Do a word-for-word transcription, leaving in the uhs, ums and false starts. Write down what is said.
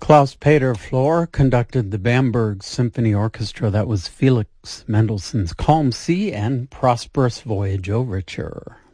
Klaus Peter Flor conducted the Bamberg Symphony Orchestra. That was Felix Mendelssohn's Calm Sea and Prosperous Voyage Overture.